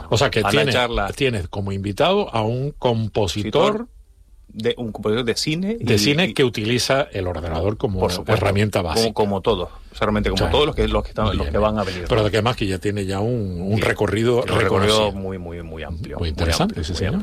O sea que a la charla. tienes como invitado a un compositor de cine. Que utiliza el ordenador como herramienta básica. Como todos. Solamente como todos los que van a venir. Pero además que ya tiene ya un recorrido muy, muy, muy amplio. Muy interesante, sí, señor.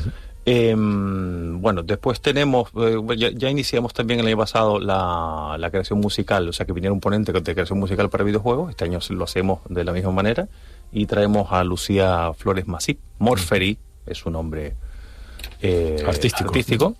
Bueno, después tenemos, ya iniciamos también el año pasado la creación musical, o sea que viniera un ponente de creación musical para videojuegos. Este año lo hacemos de la misma manera y traemos a Lucía Flores Masip. Morferi es su nombre artístico.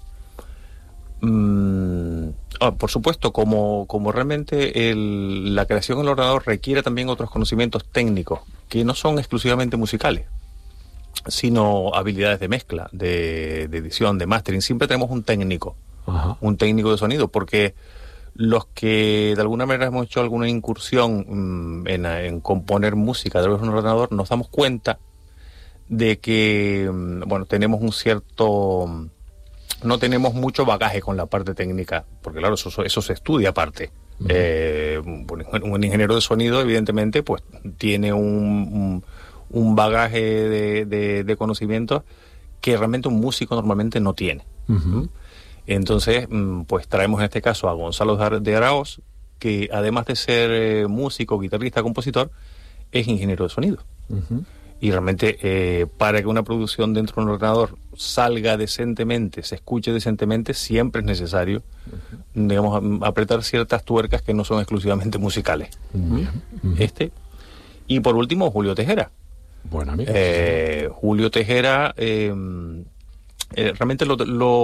Por supuesto, como realmente la creación en el ordenador requiere también otros conocimientos técnicos que no son exclusivamente musicales, sino habilidades de mezcla, de edición, de mastering. Siempre tenemos un técnico de sonido, porque los que de alguna manera hemos hecho alguna incursión en componer música a través de un ordenador, nos damos cuenta de que, tenemos no tenemos mucho bagaje con la parte técnica, porque claro, eso se estudia aparte. Un ingeniero de sonido, evidentemente, pues tiene un bagaje de conocimientos que realmente un músico normalmente no tiene. Entonces, pues traemos en este caso a Gonzalo de Araoz, que además de ser músico, guitarrista, compositor, es ingeniero de sonido. Y realmente para que una producción dentro de un ordenador salga decentemente, se escuche decentemente, siempre es necesario, digamos, apretar ciertas tuercas que no son exclusivamente musicales. Y por último, Julio Tejera. Bueno, amigo. Julio Tejera, realmente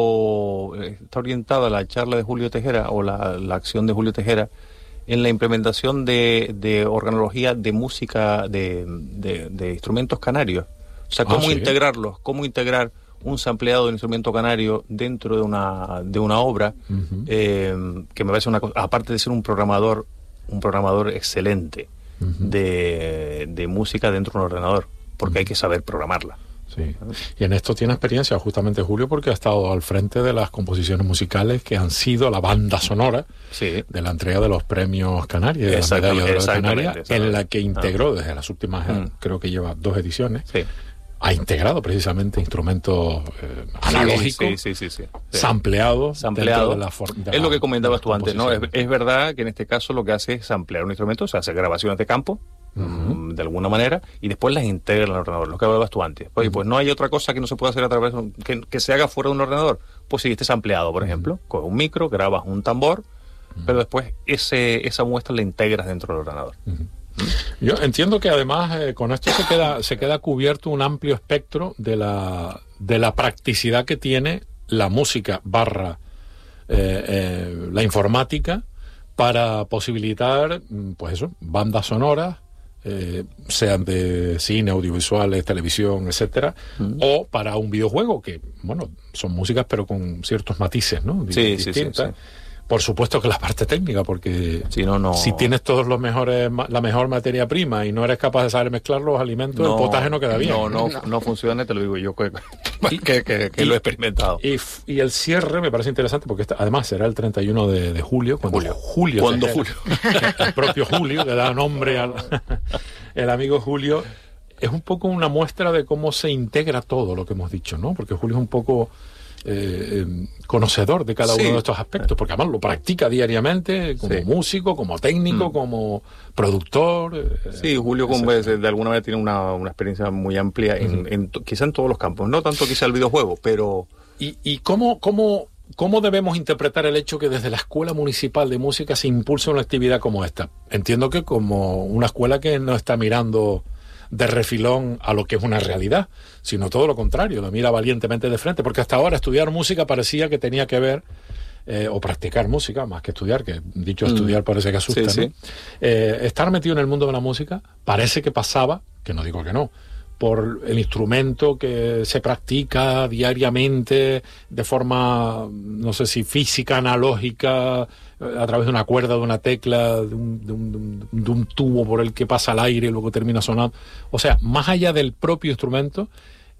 está orientada la charla de Julio Tejera, o la acción de Julio Tejera, en la implementación de organología de música de instrumentos canarios. O sea, cómo integrarlos, cómo integrar un sampleado de un instrumento canario dentro de una obra, que me parece una cosa, aparte de ser un programador excelente de música dentro de un ordenador, porque hay que saber programarla. Sí. Y en esto tiene experiencia justamente Julio, porque ha estado al frente de las composiciones musicales que han sido la banda sonora de la entrega de los premios Canarias, de la medalla de oro de Canarias, en la que integró desde las últimas, creo que lleva 2 ediciones, ha integrado precisamente instrumentos analógicos, sampleados. Es lo que comentabas tú antes, ¿no? Es verdad que en este caso lo que hace es samplear un instrumento, o sea, hacer grabaciones de campo, de alguna manera, y después las integra en el ordenador, lo que hablabas tú antes. Oye, pues no hay otra cosa que no se pueda hacer a través que se haga fuera de un ordenador. Pues si esté ampliado, por ejemplo, con un micro, grabas un tambor, pero después esa muestra la integras dentro del ordenador. Yo entiendo que además con esto se queda cubierto un amplio espectro de la practicidad que tiene la música / la informática para posibilitar, pues eso, bandas sonoras, sean de cine, audiovisuales, televisión, etcétera, o para un videojuego, que, bueno, son músicas pero con ciertos matices, ¿no? Distintas. Por supuesto que la parte técnica, porque si tienes todos la mejor materia prima y no eres capaz de saber mezclar los alimentos, el potaje no queda bien. No funciona, te lo digo yo, que lo he experimentado. Y el cierre me parece interesante, porque además será el 31 de julio, cuando Julio. El propio Julio, le da nombre el amigo Julio. Es un poco una muestra de cómo se integra todo lo que hemos dicho, ¿no? Porque Julio es un poco conocedor de cada uno de estos aspectos, porque además lo practica diariamente como músico, como técnico, como productor. Julio de alguna manera tiene una experiencia muy amplia quizá en todos los campos, no tanto quizá el videojuego, pero... ¿Y cómo debemos interpretar el hecho que desde la Escuela Municipal de Música se impulse una actividad como esta? Entiendo que como una escuela que no está mirando de refilón a lo que es una realidad, sino todo lo contrario, lo mira valientemente de frente, porque hasta ahora estudiar música parecía que tenía que ver, o practicar música, más que estudiar, que dicho estudiar parece que asusta, ¿no? Estar metido en el mundo de la música parece que pasaba, que no digo que no, por el instrumento que se practica diariamente de forma, no sé si física, analógica, a través de una cuerda, de una tecla, de un tubo por el que pasa el aire y luego termina sonando. O sea, más allá del propio instrumento,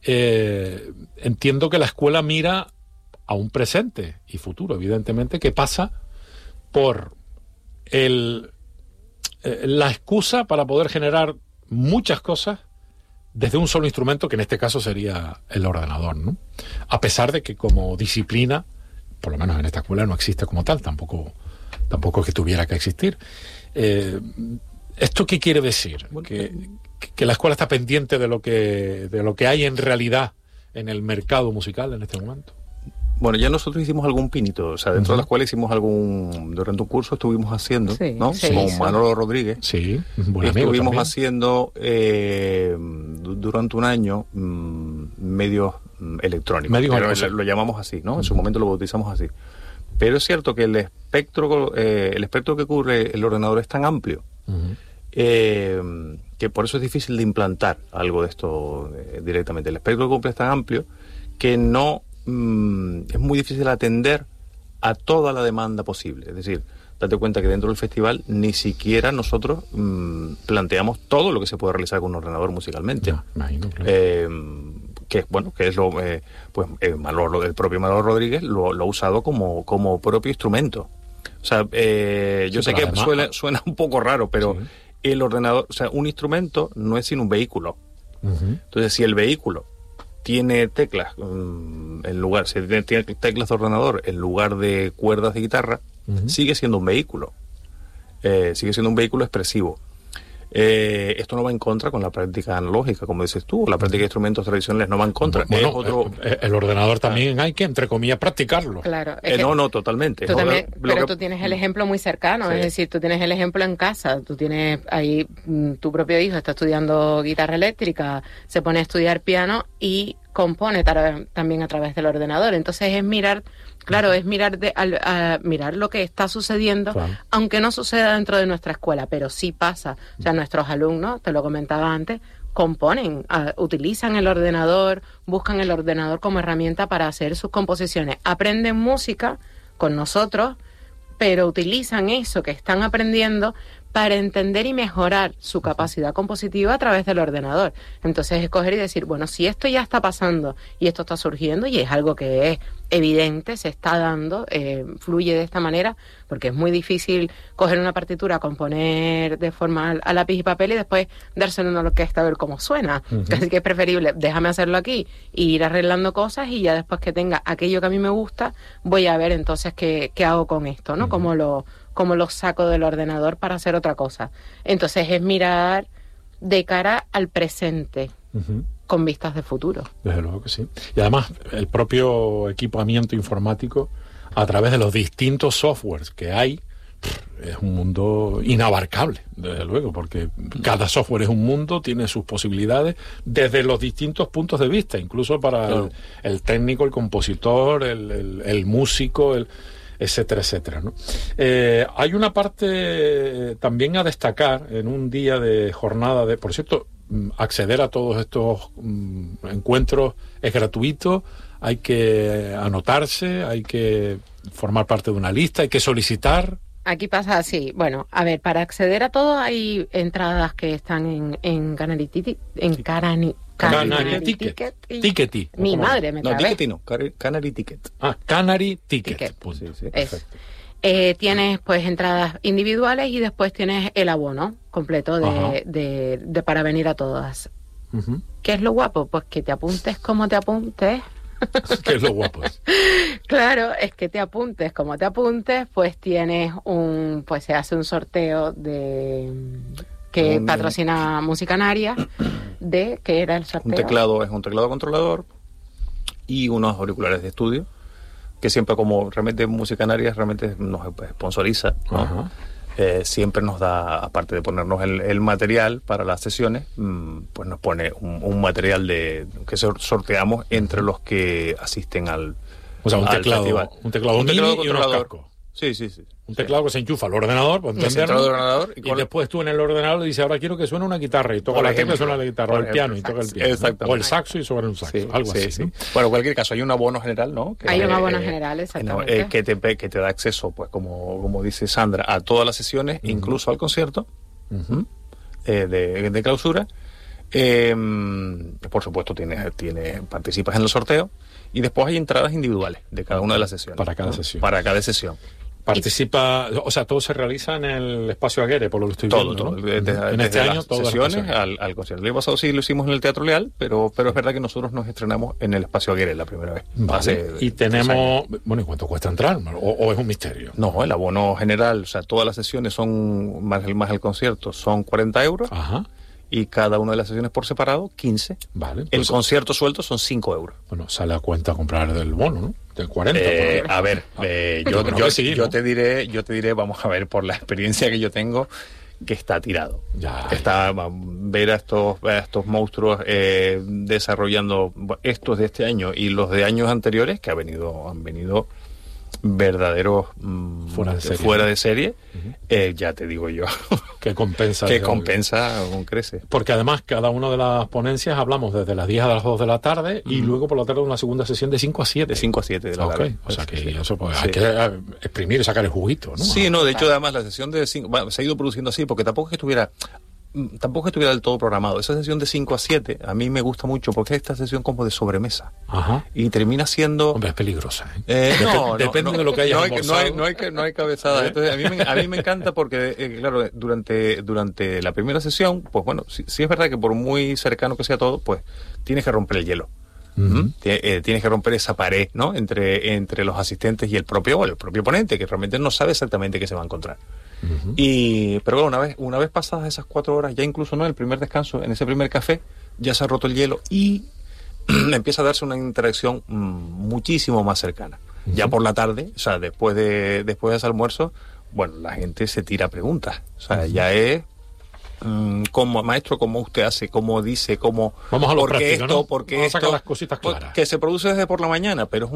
entiendo que la escuela mira a un presente y futuro, evidentemente, que pasa por la excusa para poder generar muchas cosas desde un solo instrumento, que en este caso sería el ordenador, ¿no? A pesar de que como disciplina, por lo menos en esta escuela, no existe como tal, tampoco es que tuviera que existir. ¿Esto qué quiere decir? Que la escuela está pendiente de lo que hay en realidad en el mercado musical en este momento. Bueno, ya nosotros hicimos algún pinito, o sea, dentro de la escuela hicimos durante un curso estuvimos haciendo, sí, ¿no? Con Manolo Rodríguez. Sí, un buen amigo estuvimos también. haciendo durante un año medios electrónicos. Lo llamamos así, ¿no? En su momento lo bautizamos así. Pero es cierto que el espectro que cubre el ordenador es tan amplio que por eso es difícil de implantar algo de esto directamente. El espectro que cubre es tan amplio que no es muy difícil atender a toda la demanda posible. Es decir, date cuenta que dentro del festival ni siquiera nosotros planteamos todo lo que se puede realizar con un ordenador musicalmente. No, imagino, claro. Que es lo el propio Manolo Rodríguez lo ha usado como propio instrumento. O sea, yo sé que además, suena un poco raro, pero sí. El ordenador, o sea, un instrumento no es sino un vehículo. Entonces, si el vehículo tiene teclas si tiene teclas de ordenador en lugar de cuerdas de guitarra, sigue siendo un vehículo. Sigue siendo un vehículo expresivo. Esto no va en contra con la práctica analógica, como dices tú, la práctica de instrumentos tradicionales no va en contra. Bueno, el ordenador también hay que, entre comillas, practicarlo. Claro. No, totalmente. Tú tienes el ejemplo muy cercano, sí. Es decir, tú tienes el ejemplo en casa, tú tienes ahí, tu propio hijo está estudiando guitarra eléctrica, se pone a estudiar piano y compone también a través del ordenador. Entonces es mirar, claro, es mirar mirar lo que está sucediendo, claro. Aunque no suceda dentro de nuestra escuela, pero sí pasa. O sea, nuestros alumnos, te lo comentaba antes, componen, utilizan el ordenador, buscan el ordenador como herramienta para hacer sus composiciones. Aprenden música con nosotros, pero utilizan eso que están aprendiendo para entender y mejorar su capacidad compositiva a través del ordenador. Entonces es coger y decir, bueno, si esto ya está pasando y esto está surgiendo y es algo que es evidente, se está dando, fluye de esta manera, porque es muy difícil coger una partitura, componer de forma a lápiz y papel y después dárselo a una orquesta a ver cómo suena. Así que es preferible, déjame hacerlo aquí e ir arreglando cosas y ya después que tenga aquello que a mí me gusta, voy a ver entonces qué hago con esto, ¿no? Cómo lo saco del ordenador para hacer otra cosa. Entonces es mirar de cara al presente, con vistas de futuro. Desde luego que sí. Y además el propio equipamiento informático, a través de los distintos softwares que hay, es un mundo inabarcable, desde luego, porque cada software es un mundo, tiene sus posibilidades desde los distintos puntos de vista, incluso para claro. el técnico, el compositor, el músico, etcétera, etcétera, ¿no? Hay una parte también a destacar en un día de jornada de, por cierto, acceder a todos estos encuentros es gratuito, hay que anotarse, hay que formar parte de una lista, hay que solicitar. Aquí pasa así, bueno, a ver, para acceder a todo hay entradas que están en Canary Ticket, Canary Ticket. Tickety. Mi madre me trabé. No, Tickety no, Canary Ticket. Canary Ticket. Sí, sí, perfecto. Tienes pues entradas individuales y después tienes el abono completo de para venir a todas. ¿Qué es lo guapo? Pues que te apuntes como te apuntes. ¿Qué es lo guapo? Claro, es que te apuntes como te apuntes, pues tienes pues se hace un sorteo que patrocina Musicanaria, que era el sorteo. Es un teclado controlador y unos auriculares de estudio, que siempre, como realmente Musicanaria realmente nos sponsoriza, ¿no? Siempre nos da, aparte de ponernos el material para las sesiones, pues nos pone un material que sorteamos entre los que asisten al festival. Un teclado y unos cascos. Sí. Un teclado que se enchufa al ordenador, por entenderlo, y después tú en el ordenador le dices, ahora quiero que suene una guitarra, y toca la tecla y suena la guitarra, o el piano y toca el piano, o el saxo y sobre un saxo, algo así. ¿No? Bueno, en cualquier caso, hay un abono general, ¿no? Hay un abono general, exactamente. Que te da acceso, pues como dice Sandra, a todas las sesiones, incluso al concierto de clausura. Por supuesto, participas en el sorteo, y después hay entradas individuales de cada una de las sesiones. Para cada sesión. Para cada sesión. Participa, o sea, todo se realiza en el Espacio Aguirre, por lo que estoy viendo, Todo. ¿no? En este año, todo sesiones al concierto. El año pasado sí lo hicimos en el Teatro Leal, pero es verdad que nosotros nos estrenamos en el Espacio Aguirre la primera vez. Vale. Y tenemos, bueno, ¿y cuánto cuesta entrar? ¿O es un misterio? No, el abono general, o sea, todas las sesiones son, más el concierto, son 40 euros. Ajá. Y cada una de las sesiones por separado, 15. Vale. El concierto suelto son 5 euros. Bueno, sale a cuenta comprar del bono, ¿no? Del 40. A ver, yo te diré, vamos a ver, por la experiencia que yo tengo, que está tirado. Está ver a estos monstruos desarrollando estos de este año y los de años anteriores, que han venido verdaderos fuera de serie. Ya te digo yo que compensa con crece, porque además cada una de las ponencias hablamos desde las 10 a las 2 de la tarde y luego por la tarde una segunda sesión de 5 a 7 de la tarde. O sea que eso pues hay que exprimir y sacar el juguito, ¿no? Sí, de hecho además la sesión de 5 se ha ido produciendo así porque tampoco es que estuviera del todo programado. Esa sesión de 5 a 7 a mí me gusta mucho porque es esta sesión como de sobremesa. Ajá. Y termina siendo... Hombre, es peligrosa, depende de lo que hayas almorzado. No hay cabezada. Entonces, a mí me encanta porque, claro, durante la primera sesión, pues bueno, sí es verdad que por muy cercano que sea todo, pues tienes que romper el hielo. Tienes que romper esa pared, ¿no? Entre los asistentes y el propio ponente, que realmente no sabe exactamente qué se va a encontrar. Pero bueno, una vez pasadas esas 4 horas, ya incluso no en el primer descanso, en ese primer café, ya se ha roto el hielo y empieza a darse una interacción muchísimo más cercana. Ya por la tarde, o sea, después de ese almuerzo, bueno, la gente se tira preguntas. O sea, ya es como maestro, cómo usted hace, cómo dice, cómo... Vamos a lo porque práctico, esto, ¿no? porque Vamos a esto, sacar las cositas claras. Que se produce desde por la mañana, pero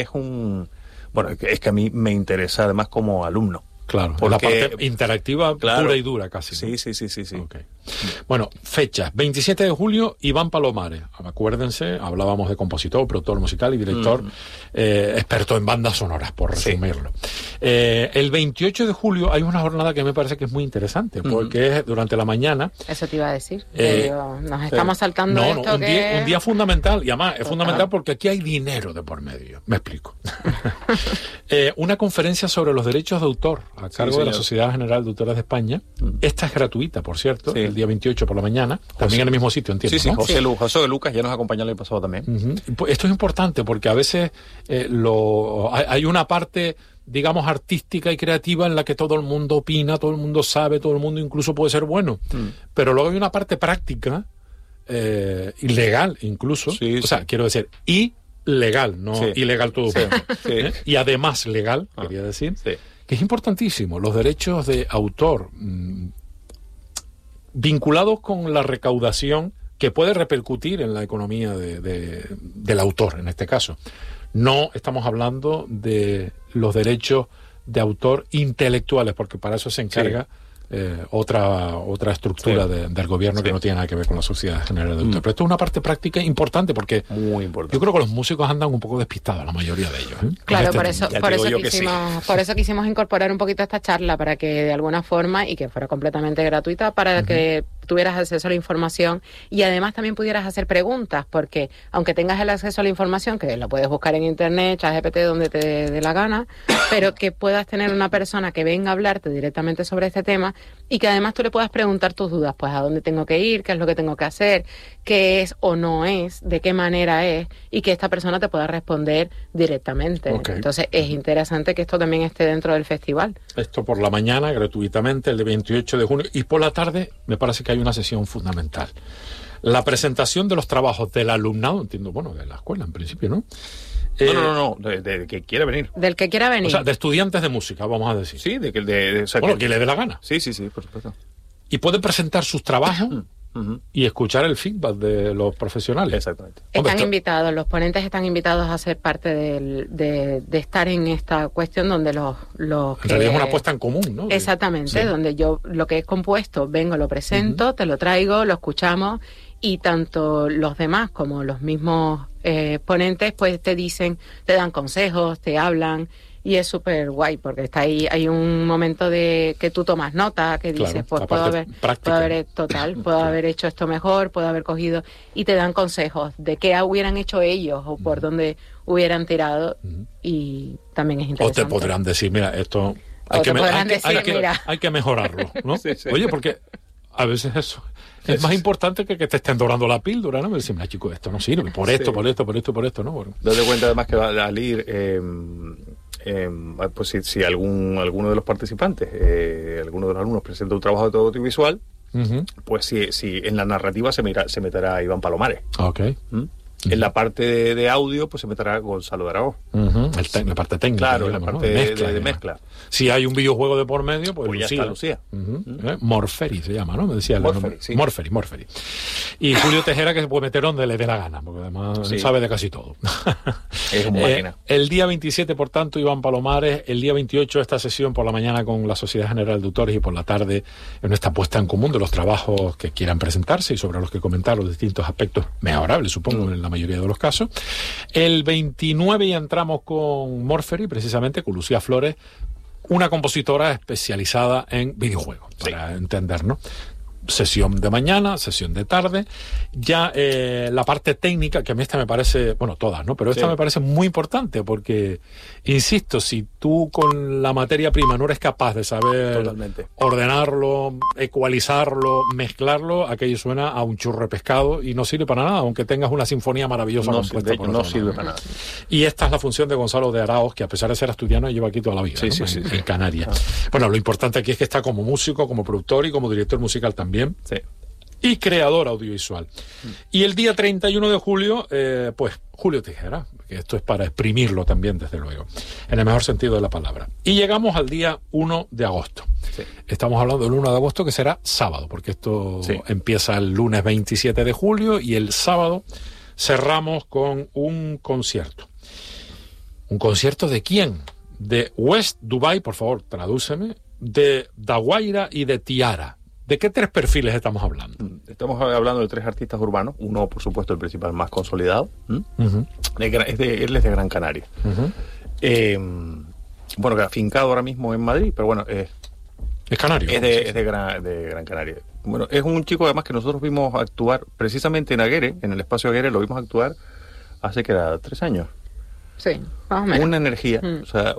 bueno, es que a mí me interesa además como alumno. Claro, porque, la parte interactiva, claro, pura y dura casi, ¿no? Sí. Okay. Bueno, fechas. 27 de julio, Iván Palomares. Acuérdense, hablábamos de compositor, productor musical y director, experto en bandas sonoras, por resumirlo. El 28 de julio hay una jornada que me parece que es muy interesante, porque es durante la mañana. Eso te iba a decir. Nos estamos saltando esto un día fundamental, y además es fundamental porque aquí hay dinero de por medio. Me explico. Una conferencia sobre los derechos de autor a cargo de la Sociedad General de Autores de España. Esta es gratuita, por cierto, el día 28 por la mañana, también en el mismo sitio, entiendo. Sí, ¿no? José Lucas ya nos acompañó el año pasado también. Esto es importante porque a veces hay una parte, digamos, artística y creativa en la que todo el mundo opina, todo el mundo sabe, todo el mundo incluso puede ser bueno. Pero luego hay una parte práctica, ilegal incluso, quiero decir, ilegal, no ilegal todo. Y además legal, quería decir, que es importantísimo, los derechos de autor vinculados con la recaudación que puede repercutir en la economía del autor, en este caso. No estamos hablando de los derechos de autor intelectuales, porque para eso se encarga otra estructura del gobierno que no tiene nada que ver con la Sociedad General de Autores. Pero esto es una parte práctica importante porque muy importante. Yo creo que los músicos andan un poco despistados, la mayoría de ellos. Claro, por eso quisimos incorporar un poquito esta charla para que de alguna forma, y que fuera completamente gratuita, para que tuvieras acceso a la información y además también pudieras hacer preguntas, porque aunque tengas el acceso a la información, que lo puedes buscar en internet, ChatGPT, donde te dé la gana, pero que puedas tener una persona que venga a hablarte directamente sobre este tema y que además tú le puedas preguntar tus dudas, pues a dónde tengo que ir, qué es lo que tengo que hacer, qué es o no es, de qué manera es, y que esta persona te pueda responder directamente. Entonces es interesante que esto también esté dentro del festival. Esto por la mañana, gratuitamente, el de 28 de junio, y por la tarde me parece que hay una sesión fundamental. La presentación de los trabajos del alumnado, entiendo, bueno, de la escuela en principio, ¿no? No, del que quiera venir. Del que quiera venir. O sea, de estudiantes de música, vamos a decir. Sí, que le dé la gana. Sí, por supuesto. Y puede presentar sus trabajos y escuchar el feedback de los profesionales. Exactamente. Están invitados, los ponentes están invitados a ser parte de estar en esta cuestión donde los en realidad es una apuesta en común, ¿no? Exactamente, donde yo lo que he compuesto vengo, lo presento, te lo traigo, lo escuchamos, y tanto los demás como los mismos ponentes pues te dan consejos, te hablan, Y es súper guay, porque está ahí, hay un momento de que tú tomas nota, que dices, claro, pues puedo haber hecho esto mejor, puedo haber cogido, y te dan consejos de qué hubieran hecho ellos o por dónde hubieran tirado, y también es interesante. O te podrán decir, mira, esto hay que mejorarlo, ¿no? Sí. Oye, porque a veces eso es más importante que te estén dorando la píldora, ¿no? Me dicen, mira, chico, esto no sirve, por esto, ¿no? Bueno. Date cuenta además que al ir, pues si alguno de los participantes, alguno de los alumnos presenta un trabajo de todo audiovisual, pues si en la narrativa se meterá Iván Palomares. Okay. En la parte de audio, pues se meterá Gonzalo de Aragón. La parte técnica. Claro, digamos, la parte de mezcla. Si hay un videojuego de por medio, pues ya está Lucía. Morferi se llama, ¿no? Me decía Morferi, sí. Morferi. Y Julio Tejera, que se puede meter donde le dé la gana, porque además sabe de casi todo. Es una máquina. El día 27, por tanto, Iván Palomares. El día 28, esta sesión por la mañana con la Sociedad General de Autores y por la tarde en esta puesta en común de los trabajos que quieran presentarse y sobre los que comentar los distintos aspectos mejorables, supongo, en la mayoría de los casos. El 29 ya entramos con Morferi, precisamente con Lucía Flores, una compositora especializada en videojuegos, para entendernos. Sesión de mañana, sesión de tarde. Ya la parte técnica, que a mí esta me parece, bueno, todas, ¿no? Pero esta me parece muy importante porque, insisto, si tú con la materia prima no eres capaz de saber ordenarlo, ecualizarlo, mezclarlo, aquello suena a un churro de pescado y no sirve para nada, aunque tengas una sinfonía maravillosa compuesta por no sirve para nada. Y esta es la función de Gonzalo de Araoz, que a pesar de ser asturiano lleva aquí toda la vida, en Canarias. Bueno, lo importante aquí es que está como músico, como productor y como director musical también. Sí. Y creador audiovisual. Y el día 31 de julio, pues Julio Tejera, que esto es para exprimirlo también, desde luego, en el mejor sentido de la palabra. Y llegamos al día 1 de agosto. Sí. Estamos hablando del 1 de agosto, que será sábado, porque esto empieza el lunes 27 de julio y el sábado cerramos con un concierto. ¿Un concierto de quién? De West Dubai, por favor, tradúceme, de Daguaira y de Tiara. ¿De qué tres perfiles estamos hablando? Estamos hablando de tres artistas urbanos. Uno, por supuesto, el principal más consolidado. Él es de Gran Canaria. Bueno, que afincado ahora mismo en Madrid, pero bueno... es canario. Es de Gran Canaria. Bueno, es un chico además que nosotros vimos actuar precisamente en Aguere, en el espacio Aguere, lo vimos actuar hace que era 3 años. Sí, más o menos. Una energía, o sea,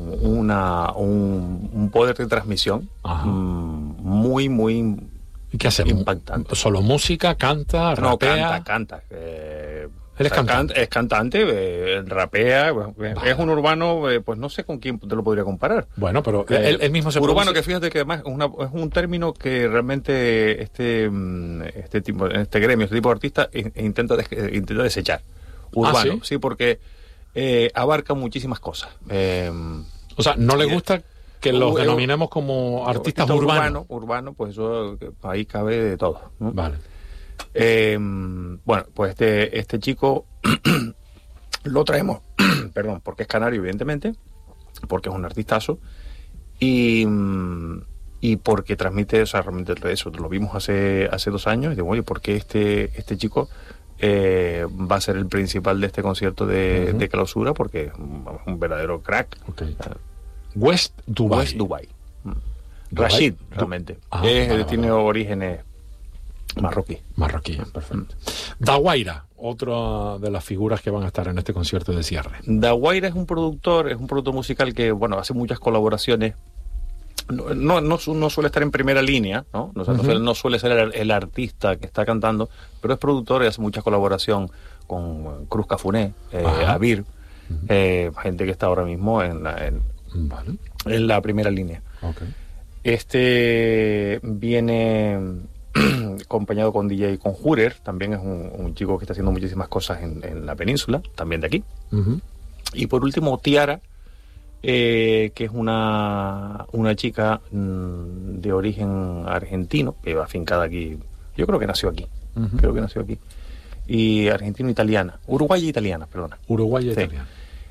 un poder de transmisión muy ¿Y qué hace? Impactante. ¿Solo música? ¿Canta? ¿Rapea? No, canta. Él es cantante. Es cantante, rapea. Es un urbano, pues no sé con quién te lo podría comparar. Bueno, pero él mismo se urbano, produce... que fíjate que además es un término que realmente este tipo de artistas intenta desechar. Urbano, sí, porque abarca muchísimas cosas. O sea, no le gusta que los denominemos como artistas urbanos. Urbano, pues eso ahí cabe de todo, ¿no? Vale. Bueno, pues este chico lo traemos, perdón, porque es canario, evidentemente, porque es un artistazo y porque transmite, o sea, realmente eso, lo vimos hace 2 años y digo, oye, ¿por qué este chico va a ser el principal de este concierto de clausura? Porque es un verdadero crack. Okay. West Dubai. Rashid, realmente. Tiene orígenes marroquí, perfecto. Daguaira, otra de las figuras que van a estar en este concierto de cierre. Daguaira es un productor musical que, bueno, hace muchas colaboraciones. No suele estar en primera línea, ¿no? No suele ser el artista que está cantando, pero es productor y hace mucha colaboración con Cruz Cafuné, Avir, gente que está ahora mismo en la primera línea. Okay. Viene acompañado con DJ Conjurer, también es un chico que está haciendo muchísimas cosas en la península, también de aquí. Y por último, Tiara, que es una chica de origen argentino, que va afincada aquí, yo creo que nació aquí, y argentino-italiana, uruguaya-italiana, perdona. Uruguaya-italiana.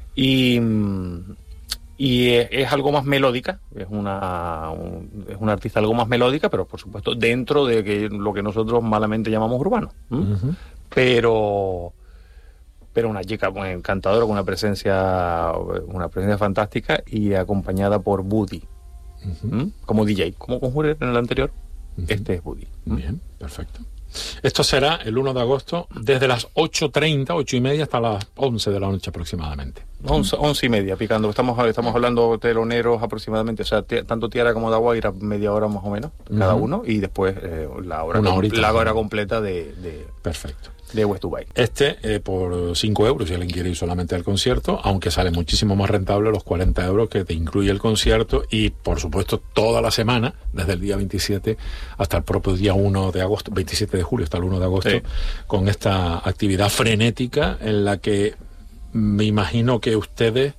Y es algo más melódica, es una artista algo más melódica, pero por supuesto dentro de lo que nosotros malamente llamamos urbano. Pero pero una chica muy encantadora, con una presencia fantástica y acompañada por Buddy, como DJ, como con Jurel en el anterior. Este es Buddy. Bien, perfecto. Esto será el 1 de agosto desde las 8:30, 8:30 hasta las 11 de la noche aproximadamente. 11:30, picando. Estamos hablando teloneros aproximadamente, o sea, tanto Tiara como Daguaira, media hora más o menos, cada uno, y después la hora completa de perfecto. De West Dubai. Por 5 euros, si alguien quiere ir solamente al concierto, aunque sale muchísimo más rentable los 40 euros que te incluye el concierto, y por supuesto toda la semana, desde el día 27 hasta el propio día 1 de agosto, 27 de julio hasta el 1 de agosto, sí, con esta actividad frenética en la que me imagino que ustedes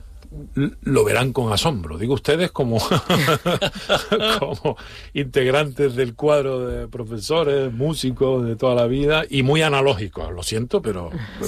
lo verán con asombro. Digo ustedes como como integrantes del cuadro de profesores, músicos de toda la vida y muy analógicos, lo siento, pero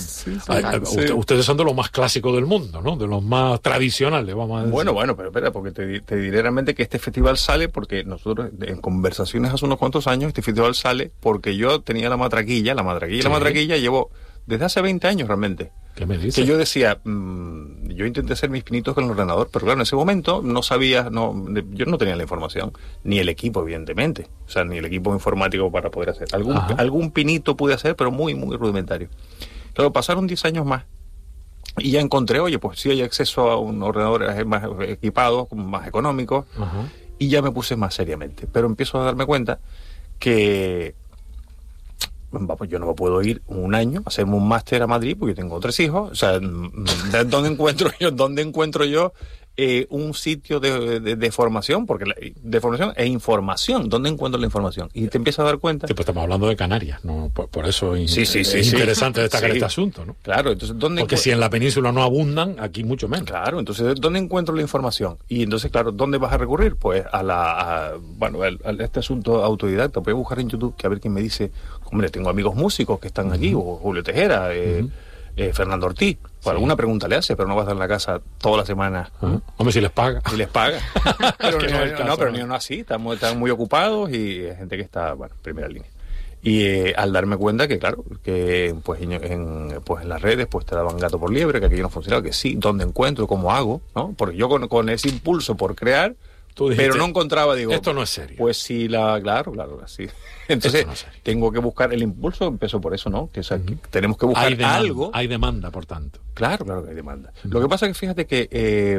ustedes son de los más clásicos del mundo, ¿no? De los más tradicionales, vamos a decir. Bueno, pero espera, porque te diré realmente que este festival sale porque nosotros, en conversaciones hace unos cuantos años, este festival sale porque yo tenía la matraquilla llevo desde hace 20 años realmente. ¿Qué me dices? Que yo decía, yo intenté hacer mis pinitos con el ordenador, pero claro, en ese momento no sabía, yo no tenía la información, ni el equipo, evidentemente, o sea, ni el equipo informático para poder hacer. Algún pinito pude hacer, pero muy, muy rudimentario. Claro, pasaron 10 años más y ya encontré, oye, pues sí hay acceso a un ordenador más equipado, más económico, y ya me puse más seriamente. Pero empiezo a darme cuenta que vamos, yo no me puedo ir un año a hacerme un máster a Madrid porque yo tengo 3 hijos. O sea, ¿dónde encuentro yo un sitio de formación? Porque de formación e información. ¿Dónde encuentro la información? Y te empiezas a dar cuenta. Sí, pues estamos hablando de Canarias, ¿no? Por eso es interesante destacar este asunto, ¿no? Claro, entonces porque si en la península no abundan, aquí mucho menos. Claro, entonces ¿dónde encuentro la información? Y entonces, claro, ¿dónde vas a recurrir? Pues a este asunto autodidacta. Voy a buscar en YouTube que a ver quién me dice. Hombre, tengo amigos músicos que están aquí, o Julio Tejera, Fernando Ortiz. Pues alguna pregunta le hace, pero no vas a estar en la casa toda la semana. Hombre, si les paga. Si les paga. Pero ni no así. Están muy ocupados y hay gente que está, en primera línea. Y al darme cuenta que, claro, que pues en las redes pues te daban gato por liebre, que aquello no funcionaba, que sí, ¿dónde encuentro? ¿Cómo hago? ¿No? Porque yo con ese impulso por crear, dijiste, pero no encontraba, digo, esto no es serio. Pues sí, claro, así. Entonces, tengo que buscar el impulso, empezó por eso, ¿no? Que, o sea, que tenemos que buscar algo. Hay demanda, por tanto. Claro que hay demanda. Lo que pasa es que fíjate que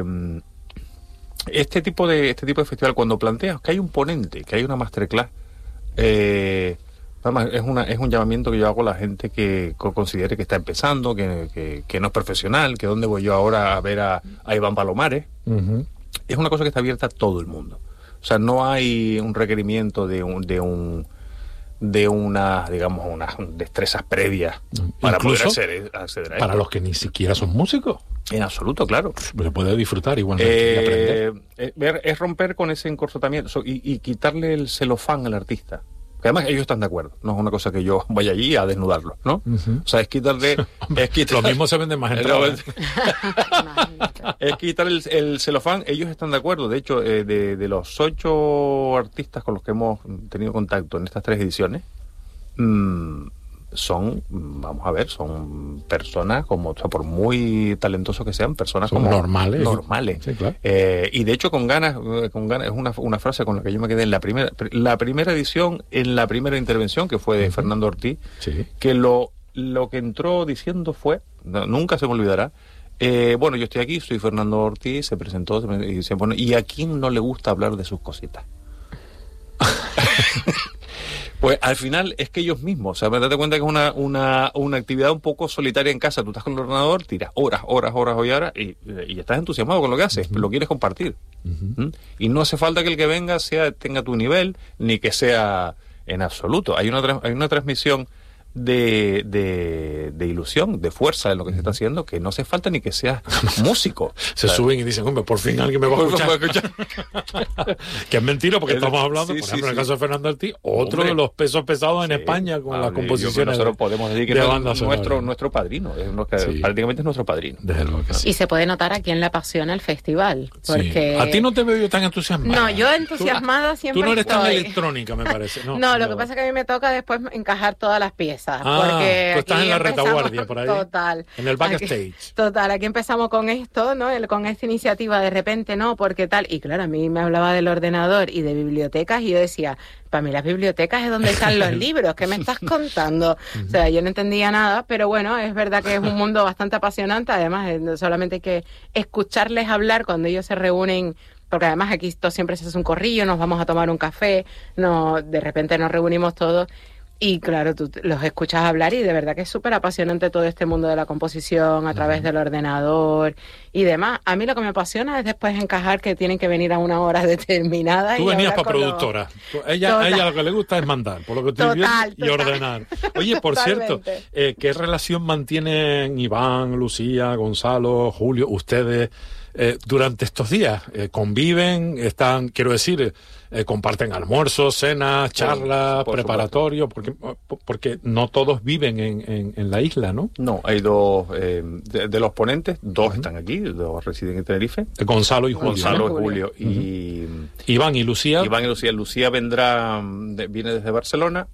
este tipo de festival, cuando planteas que hay un ponente, que hay una masterclass, además es un llamamiento que yo hago a la gente que considere que está empezando, que no es profesional, que dónde voy yo ahora a ver a Iván Palomares. Es una cosa que está abierta a todo el mundo. O sea, no hay un requerimiento de unas destrezas previas para poder acceder a eso. Para los que ni siquiera son músicos. En absoluto, claro. Se puede disfrutar igualmente y aprender. Es romper con ese encorsetamiento y quitarle el celofán al artista. Que además ellos están de acuerdo, no es una cosa que yo vaya allí a desnudarlo, ¿no? O sea, es quitarle... Lo mismo se vende más entradas. Es quitar el celofán, ellos están de acuerdo. De hecho, de los 8 artistas con los que hemos tenido contacto en estas 3 ediciones, son personas como, o sea, por muy talentosos que sean, personas son como normales. Sí, claro. Y de hecho con ganas, es una frase con la que yo me quedé en la primera edición, en la primera intervención, que fue de Fernando Ortiz, que lo que entró diciendo fue, nunca se me olvidará, yo estoy aquí, soy Fernando Ortiz, se presentó y se pone, ¿y a quién no le gusta hablar de sus cositas? Pues al final es que ellos mismos, o sea, me das cuenta que es una actividad un poco solitaria en casa. Tú estás con el ordenador, tiras horas y estás entusiasmado con lo que haces, lo quieres compartir. Y no hace falta que el que venga tenga tu nivel, ni que sea en absoluto. Hay una transmisión de ilusión, de fuerza en lo que se está haciendo, que no hace falta ni que seas músico. Se suben y dicen, hombre, por fin alguien me va a escuchar. Que es mentira, porque estamos hablando, por ejemplo, en el caso de Fernando Ortiz, otro de los pesos pesados en España con las composiciones. Nosotros podemos decir que es nuestro padrino, prácticamente es nuestro padrino. Desde luego que sí. Y se puede notar a quién le apasiona el festival. Porque... A ti no te veo yo tan entusiasmada. No, yo entusiasmada siempre tú no eres estoy. tan electrónica, me parece. No, lo que pasa es que a mí me toca después encajar todas las piezas. sorpresa. Porque tú estás en la retaguardia por ahí. Total. En el backstage. Total, aquí empezamos con esto, ¿no? Con esta iniciativa de repente, ¿no? Porque tal. Y claro, a mí me hablaba del ordenador y de bibliotecas y yo decía, para mí las bibliotecas es donde están los libros, ¿qué me estás contando? O sea, yo no entendía nada, pero bueno, es verdad que es un mundo bastante apasionante. Además, solamente hay que escucharles hablar cuando ellos se reúnen. Porque además aquí esto siempre se hace un corrillo, nos vamos a tomar un café, de repente nos reunimos todos y claro, tú los escuchas hablar y de verdad que es súper apasionante todo este mundo de la composición a través del ordenador y demás. A mí lo que me apasiona es después encajar que tienen que venir a una hora determinada. Tú venías para productora. A ella lo que le gusta es mandar, por lo que estoy viendo, y ordenar. Oye, por cierto, ¿qué relación mantienen Iván, Lucía, Gonzalo, Julio, ustedes durante estos días? ¿Conviven? ¿Están, quiero decir, comparten almuerzos, cenas, charlas, preparatorios? Porque no todos viven en la isla, ¿no? No, hay dos, de los ponentes, dos están aquí, dos residen en Tenerife. Gonzalo y Julio. Gonzalo y Julio. Y Iván y Lucía. Lucía vendrá, viene desde Barcelona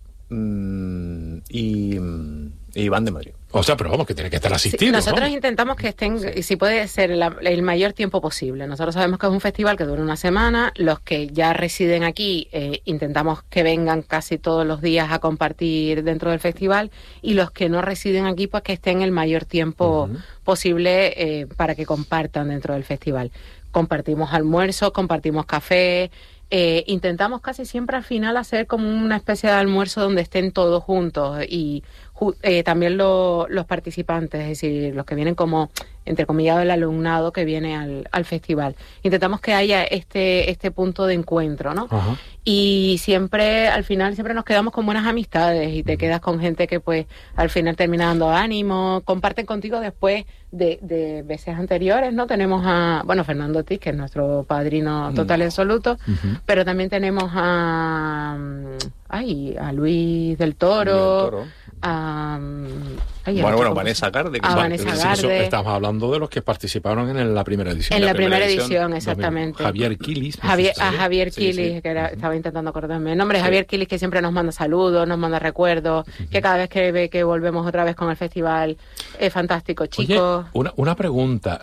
y Iván de Madrid. O sea, pero vamos, que tiene que estar asistido. Sí, nosotros intentamos que estén, si puede ser el mayor tiempo posible. Nosotros sabemos que es un festival que dura una semana. Los que ya residen aquí, intentamos que vengan casi todos los días a compartir dentro del festival. Y los que no residen aquí, pues que estén el mayor tiempo posible para que compartan dentro del festival. Compartimos almuerzos, compartimos café. Intentamos casi siempre al final hacer como una especie de almuerzo donde estén todos juntos y también los participantes, es decir, los que vienen como, entre comillas, el alumnado que viene al festival. Intentamos que haya este punto de encuentro, ¿no? Ajá. Y siempre, al final, siempre nos quedamos con buenas amistades y te quedas con gente que, pues, al final termina dando ánimo, comparten contigo después de veces anteriores, ¿no? Tenemos a, Fernando Ortiz, que es nuestro padrino total y absoluto, pero también tenemos a Luis del Toro. Vanessa Garde. Estamos hablando de los que participaron en la primera edición. En la primera edición, exactamente. Javier Quilis. Javier Quilis, que estaba intentando acordarme el nombre. Javier Quilis, que siempre nos manda saludos, nos manda recuerdos, que cada vez que ve que volvemos otra vez con el festival es fantástico, chicos. Oye, una pregunta.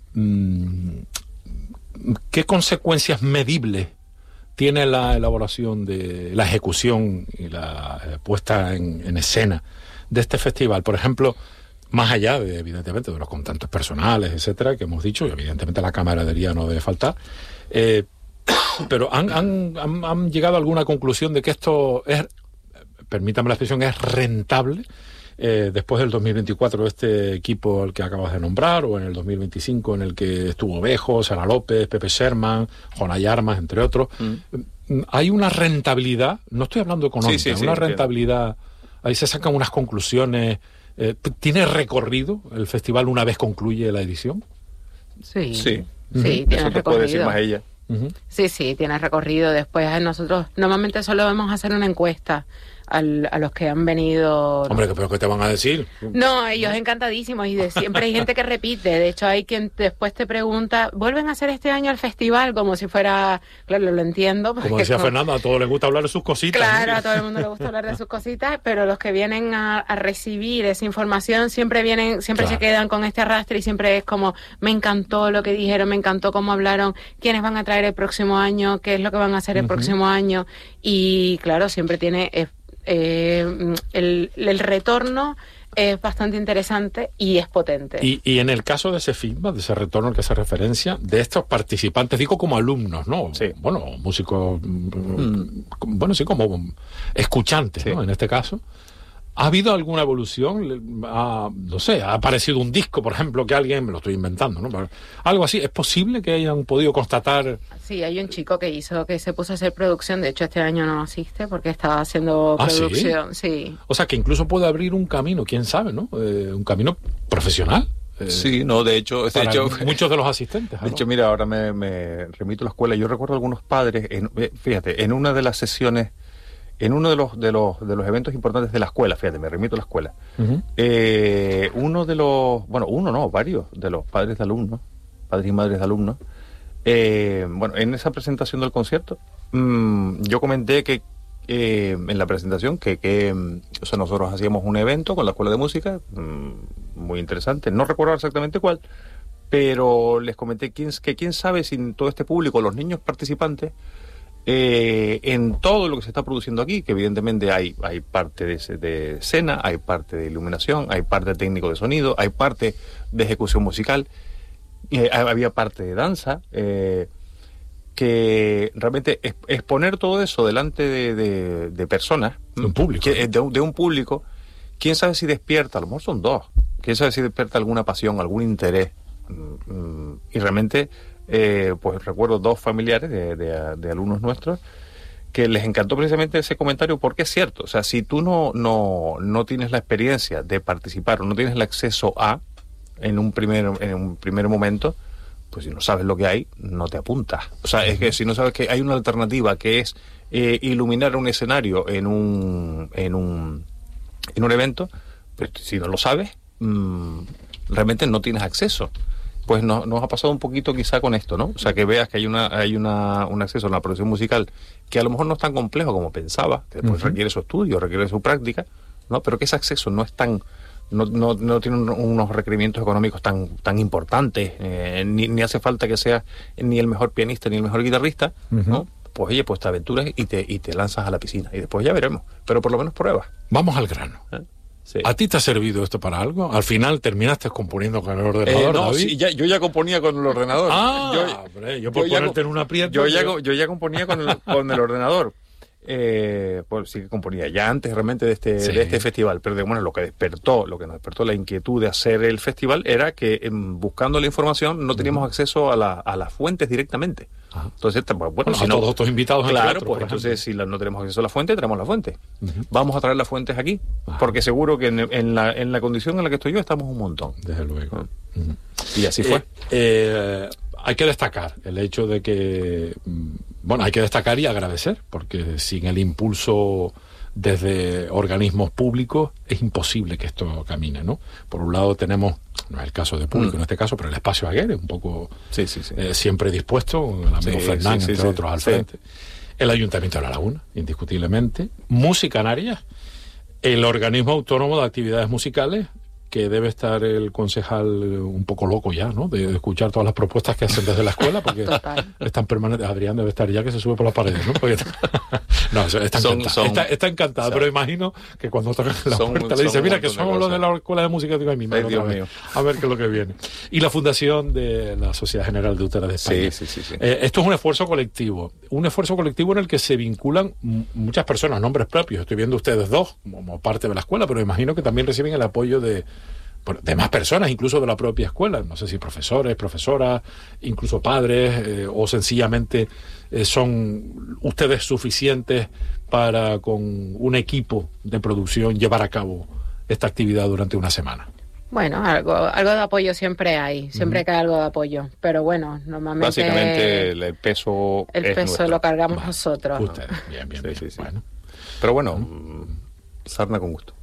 ¿Qué consecuencias medibles tiene la elaboración de la ejecución y la puesta en escena de este festival? Por ejemplo, más allá evidentemente de los contactos personales, etcétera, que hemos dicho, y evidentemente la camaradería no debe faltar, pero han llegado a alguna conclusión de que esto es, permítame la expresión, es rentable después del 2024 este equipo al que acabas de nombrar, o en el 2025 en el que estuvo Bejo, Sara López, Pepe Sherman, Jonay Armas, entre otros. Hay una rentabilidad, no estoy hablando económica, una rentabilidad, ahí se sacan unas conclusiones. ¿Tiene recorrido el festival una vez concluye la edición? Sí, tiene recorrido. Te puede decir más ella. Sí, tiene recorrido. Después nosotros normalmente solo vamos a hacer una encuesta a los que han venido. Hombre, ¿pero qué te van a decir? No, ellos encantadísimos y siempre hay gente que repite. De hecho, hay quien después te pregunta, ¿vuelven a hacer este año el festival? Como si fuera, claro, lo entiendo. Como decía Fernando, a todos les gusta hablar de sus cositas. Claro, a todo el mundo le gusta hablar de sus cositas, pero los que vienen a recibir esa información siempre se quedan con este arrastre y siempre es como, me encantó lo que dijeron, me encantó cómo hablaron, quiénes van a traer el próximo año, qué es lo que van a hacer el próximo año. Y claro, siempre tiene el retorno es bastante interesante y es potente. Y en el caso de ese feedback, de ese retorno al que se referencia, de estos participantes, digo como alumnos, ¿no? Sí. Bueno, músicos, bueno, sí, como escuchantes, ¿no? En este caso. ¿Ha habido alguna evolución? No sé, ha aparecido un disco, por ejemplo, que alguien, me lo estoy inventando, ¿no? Pero algo así, ¿es posible que hayan podido constatar? Sí, hay un chico que se puso a hacer producción, de hecho este año no asiste porque estaba haciendo producción, ¿sí? O sea, que incluso puede abrir un camino, quién sabe, ¿no? Un camino profesional. Sí, no, de hecho muchos de los asistentes. De hecho, mira, ahora me remito a la escuela. Yo recuerdo algunos padres, fíjate, en una de las sesiones, en uno de los eventos importantes de la escuela, fíjate, me remito a la escuela, varios de los padres de alumnos, padres y madres de alumnos, en esa presentación del concierto, yo comenté que en la presentación que o sea, nosotros hacíamos un evento con la Escuela de Música, muy interesante, no recuerdo exactamente cuál, pero les comenté que quién sabe si todo este público, los niños participantes, en todo lo que se está produciendo aquí, que evidentemente hay parte de escena, hay parte de iluminación, hay parte técnico de sonido, hay parte de ejecución musical, había parte de danza, que realmente exponer todo eso delante de personas, de un público, de un público, quién sabe si despierta, a lo mejor son dos, quién sabe si despierta alguna pasión, algún interés, y realmente pues recuerdo dos familiares de alumnos nuestros que les encantó precisamente ese comentario, porque es cierto, o sea, si tú no tienes la experiencia de participar o no tienes el acceso en un primer momento, pues si no sabes lo que hay, no te apuntas. O sea, es que si no sabes que hay una alternativa que es iluminar un escenario en un evento, pues si no lo sabes, realmente no tienes acceso. Pues nos ha pasado un poquito quizá con esto, ¿no? O sea, que veas que hay un acceso a la producción musical que a lo mejor no es tan complejo como pensaba, que después requiere su estudio, requiere su práctica, ¿no? Pero que ese acceso no es tan... No tiene unos requerimientos económicos tan importantes, ni hace falta que seas ni el mejor pianista ni el mejor guitarrista, ¿no? Pues oye, pues te aventuras y te lanzas a la piscina y después ya veremos, pero por lo menos pruebas. Vamos al grano. Sí. ¿A ti te ha servido esto para algo? ¿Al final terminaste componiendo con el ordenador, no, David? Sí, yo ya componía con el ordenador. Yo por ponerte en un aprieto... Yo ya componía con el ordenador. Pues sí que componía ya antes realmente de este festival, pero bueno, lo que nos despertó la inquietud de hacer el festival era que buscando la información no teníamos acceso a las fuentes directamente. Entonces, bueno, si todos estos invitados, claro, pues entonces si no tenemos acceso a la fuente, traemos la fuente. Vamos a traer las fuentes aquí, porque seguro que en la condición en la que estoy yo estamos un montón. Desde luego. Y así fue. Hay que destacar el hecho de que, hay que destacar y agradecer, porque sin el impulso desde organismos públicos es imposible que esto camine, ¿no? Por un lado tenemos, no es el caso de público en este caso, pero el espacio Aguer, un poco siempre dispuesto, el amigo Fernán, entre otros, al frente. El Ayuntamiento de La Laguna, indiscutiblemente. Música Canarias, el organismo autónomo de actividades musicales, que debe estar el concejal un poco loco ya, ¿no? De escuchar todas las propuestas que hacen desde la escuela, porque están permanentes. Adrián debe estar ya que se sube por las paredes, ¿no? Porque no, está encantado, pero imagino que cuando tocan la puerta le dice, mira, que somos los de la Escuela de Música, digo, ay, mi madre, Dios mío. A ver qué es lo que viene. Y la fundación de la Sociedad General de Úteras de España. Sí. Esto es un esfuerzo colectivo en el que se vinculan muchas personas, nombres propios. Estoy viendo ustedes dos como parte de la escuela, pero imagino que también reciben el apoyo de más personas, incluso de la propia escuela, no sé si profesores, profesoras, incluso padres, o sencillamente son ustedes suficientes para, con un equipo de producción, llevar a cabo esta actividad durante una semana. Bueno, algo de apoyo siempre hay, siempre que hay algo de apoyo, pero bueno, normalmente... Básicamente el peso lo cargamos nosotros. Ustedes, bien. Sí. Bueno. Pero bueno, sarna con gusto.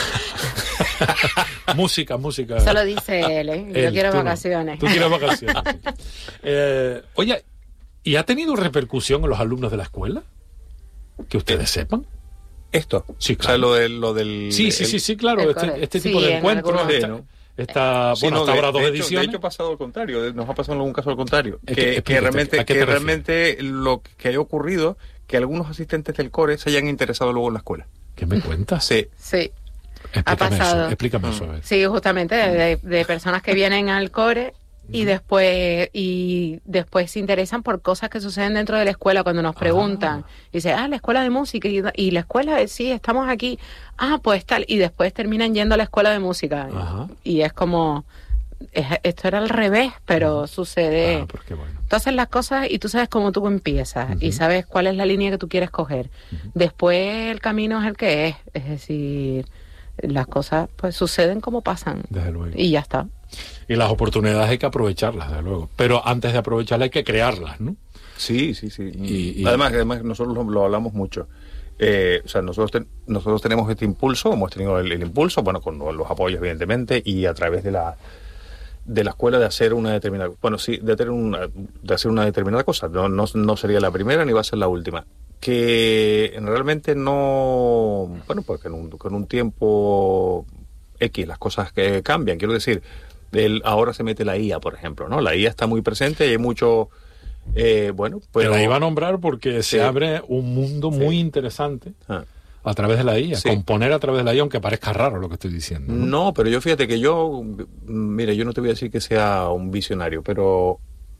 música. Eso lo dice él, ¿eh? Yo quiero vacaciones. Tú quieres vacaciones. Oye, ¿y ha tenido repercusión en los alumnos de la escuela? Que ustedes sepan. ¿Esto? Sí, claro. O sea, lo del... Sí, claro. Este tipo de encuentros... Hasta ahora 2 ediciones. De hecho, ha pasado al contrario. Nos ha pasado en algún caso al contrario. Que realmente lo que ha ocurrido, que algunos asistentes del core se hayan interesado luego en la escuela. ¿Qué me cuentas? Sí. Ha pasado. Explícame eso. Sí, justamente de personas que vienen al core y después se interesan por cosas que suceden dentro de la escuela cuando nos preguntan. Dice, la escuela de música y la escuela, sí, estamos aquí. Pues tal. Y después terminan yendo a la escuela de música. Y es como... esto era al revés, pero sucede. Porque bueno. Tú haces las cosas y tú sabes cómo tú empiezas y sabes cuál es la línea que tú quieres coger. Después el camino es el que es. Es decir, las cosas pues suceden como pasan. Desde luego. Y ya está. Y las oportunidades hay que aprovecharlas, desde luego. Pero antes de aprovecharlas hay que crearlas, ¿no? Sí. Y además nosotros lo hablamos mucho. O sea, nosotros tenemos este impulso, hemos tenido el impulso, bueno, con los apoyos evidentemente, y a través de la escuela de hacer una determinada, de hacer una determinada cosa. No sería la primera ni va a ser la última. que realmente no, bueno, pues que en un tiempo X las cosas que cambian, quiero decir, ahora se mete la IA, por ejemplo, ¿no? La IA está muy presente y hay mucho, bueno, pues... Te la iba a nombrar porque se abre un mundo muy interesante a través de la IA, componer a través de la IA, aunque parezca raro lo que estoy diciendo. No, pero yo fíjate que mira, yo no te voy a decir que sea un visionario, pero...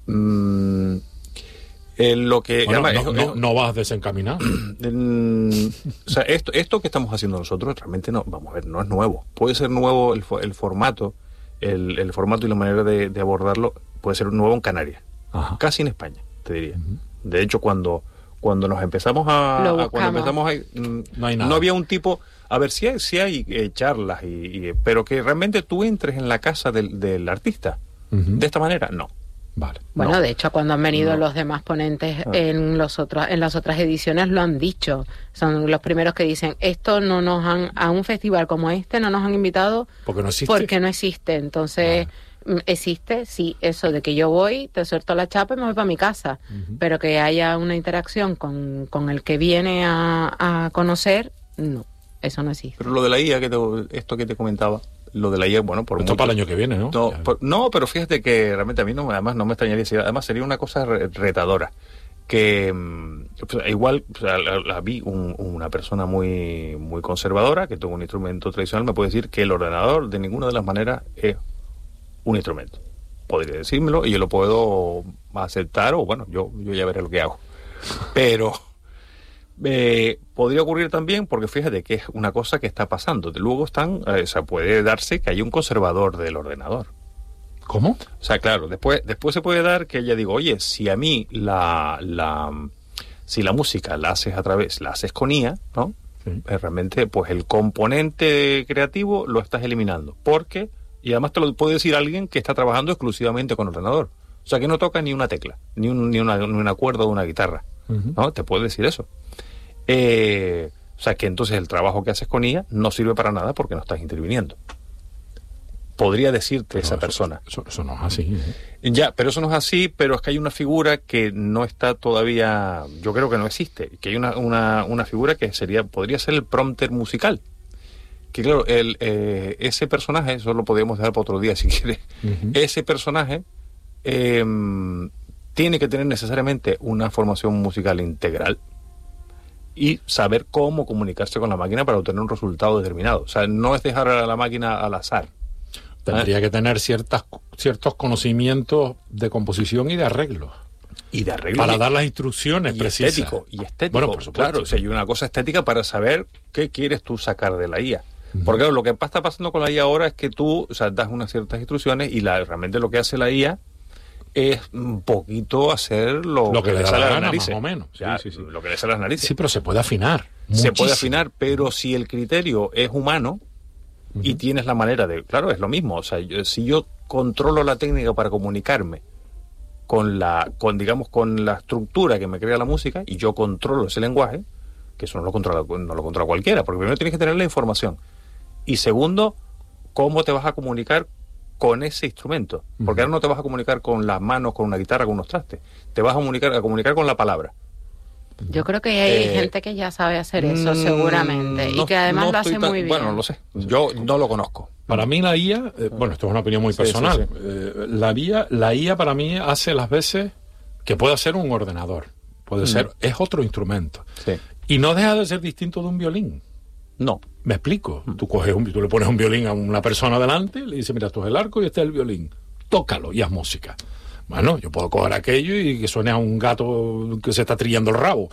lo que bueno, además, no vas desencaminado. O sea, esto que estamos haciendo nosotros realmente no, vamos a ver, no es nuevo. Puede ser nuevo el formato, el formato y la manera de abordarlo puede ser nuevo en Canarias, casi en España, te diría. De hecho, cuando nos empezamos no hay nada. No había un tipo, a ver, sí hay charlas pero que realmente tú entres en la casa del artista de esta manera, no. Vale. Bueno, de hecho, cuando han venido los demás ponentes en las otras ediciones lo han dicho. Son los primeros que dicen, esto no nos han, a un festival como este no nos han invitado porque no existe. Porque no existe. Entonces, existe, sí, eso de que yo voy, te suelto la chapa y me voy para mi casa. Pero que haya una interacción con el que viene a conocer, no, eso no existe. Pero lo de la IA, esto que te comentaba, lo de la IA, bueno, por esto para el año que viene, ¿no? No, pero fíjate que realmente a mí además no me extrañaría, además sería una cosa retadora, que igual la vi una persona muy muy conservadora, que tuvo un instrumento tradicional, me puede decir que el ordenador de ninguna de las maneras es un instrumento. Podría decírmelo y yo lo puedo aceptar, o bueno, yo ya veré lo que hago. Pero... podría ocurrir también, porque fíjate que es una cosa que está pasando. Luego o sea, puede darse que haya un conservador del ordenador. ¿Cómo? O sea, claro, después se puede dar que ella diga, oye, si a mí si la música la haces con IA, ¿no? Sí. Realmente, pues el componente creativo lo estás eliminando. Y además te lo puede decir alguien que está trabajando exclusivamente con ordenador. O sea, que no toca ni una tecla, ni una cuerda de una guitarra. ¿No? Te puede decir eso. O sea, que entonces el trabajo que haces con IA no sirve para nada porque no estás interviniendo. Podría decirte esa persona. Eso no es así. Ya, pero eso no es así, pero es que hay una figura que no está todavía, yo creo que no existe, que hay una figura que podría ser el prompter musical. Que claro, ese personaje, eso lo podríamos dejar para otro día si quieres, ese personaje tiene que tener necesariamente una formación musical integral y saber cómo comunicarse con la máquina para obtener un resultado determinado. O sea, no es dejar a la máquina al azar. Tendría que tener ciertos conocimientos de composición y de arreglo. Para dar las instrucciones precisas. Estético. Bueno, por supuesto. Claro, o sea, hay una cosa estética para saber qué quieres tú sacar de la IA. Porque claro, lo que está pasando con la IA ahora es que tú, o sea, das unas ciertas instrucciones y realmente lo que hace la IA es un poquito hacer lo que le sale a las narices. Más o menos. Sí. Lo que le sale a las narices. Sí, pero se puede afinar. Se puede afinar, pero si el criterio es humano y tienes la manera de... Claro, es lo mismo. O sea, si yo controlo la técnica para comunicarme con la estructura que me crea la música y yo controlo ese lenguaje, que eso no lo controla cualquiera, porque primero tienes que tener la información. Y segundo, ¿cómo te vas a comunicar con ese instrumento? Porque ahora no te vas a comunicar con las manos, con una guitarra, con unos trastes. Te vas a comunicar con la palabra. Yo creo que hay gente que ya sabe hacer eso, seguramente, y que además lo hace muy bien. Bueno, no lo sé. Yo no lo conozco. Para mí la IA, bueno, esto es una opinión muy personal, la IA para mí hace las veces que puede ser un ordenador. Puede ser, es otro instrumento. Sí. Y no deja de ser distinto de un violín. No. ¿Me explico? Tú le pones un violín a una persona delante, le dices, mira, esto es el arco y este es el violín. Tócalo y haz música. Bueno, yo puedo coger aquello y que suene a un gato que se está trillando el rabo.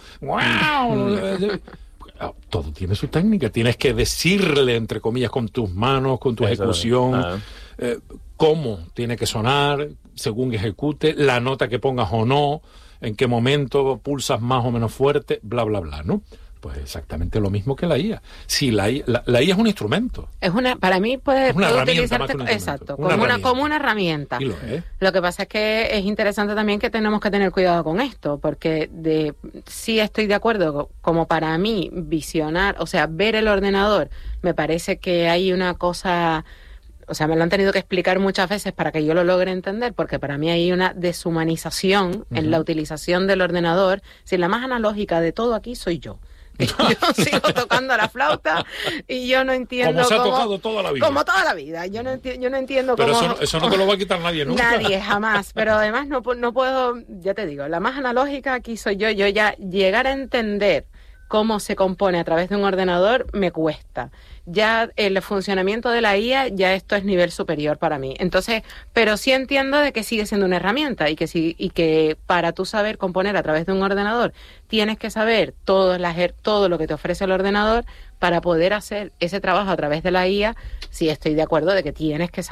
¡Wow! Todo tiene su técnica. Tienes que decirle, entre comillas, con tus manos, con tu ejecución, cómo tiene que sonar, según ejecute, la nota que pongas o no, en qué momento pulsas más o menos fuerte, bla, bla, bla, ¿no? Pues exactamente lo mismo que la IA. Sí, la IA es un instrumento. Para mí puede utilizarse como una herramienta. Y lo es. Lo que pasa es que es interesante también que tenemos que tener cuidado con esto, porque sí estoy de acuerdo, como para mí visionar, o sea, ver el ordenador, me parece que hay una cosa o sea, me lo han tenido que explicar muchas veces para que yo lo logre entender, porque para mí hay una deshumanización en la utilización del ordenador. Si la más analógica de todo aquí soy yo. Yo sigo tocando la flauta y yo no entiendo como se ha tocado toda la vida. Como toda la vida. Yo no entiendo pero cómo... Eso no te lo va a quitar nadie nunca. Nadie, jamás. Pero además no puedo, ya te digo, la más analógica aquí soy yo. Yo ya llegar a entender cómo se compone a través de un ordenador me cuesta. Ya el funcionamiento de la IA, ya esto es nivel superior para mí. Entonces, pero sí entiendo de que sigue siendo una herramienta y que para tú saber componer a través de un ordenador tienes que saber todo lo que te ofrece el ordenador para poder hacer ese trabajo a través de la IA. Sí estoy de acuerdo de que tienes que